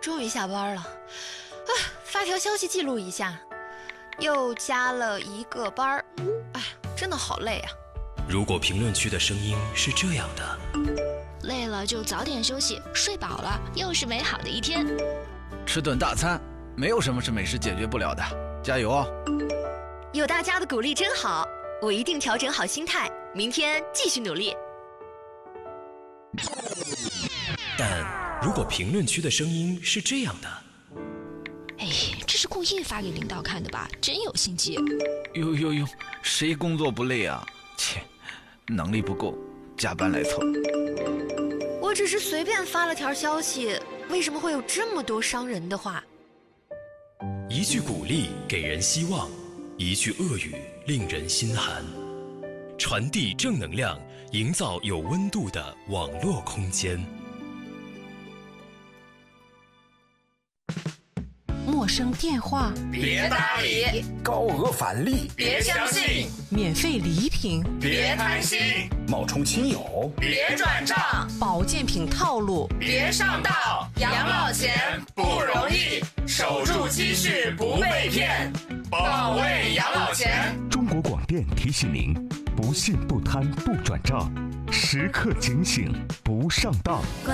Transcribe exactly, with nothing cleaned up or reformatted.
终于下班了，啊，发条消息记录一下，又加了一个班儿，哎，真的好累啊。 如果评论区的声音是这样的， 累了就早点休息，睡饱了又是美好的一天。 吃顿大餐，没有什么是美食解决不了的，加油哦！ 有大家的鼓励真好，我一定调整好心态，明天继续努力。 但如果评论区的声音是这样的， 哎，这是故意发给领导看的吧？真有心机。 呦呦呦，谁工作不累啊？切，能力不够，加班来凑。 我只是随便发了条消息，为什么会有这么多伤人的话？ 一句鼓励给人希望，一句恶语令人心寒。传递正能量，营造有温度的网络空间。 陌生电话别搭理， 高额返利别相信， 免费礼品别贪心， 冒充亲友别转账， 保健品套路别上当。养老钱不容易，守住积蓄不被骗，保卫养老钱。 中国广电提醒您：不信不贪不转账，时刻警醒不上当。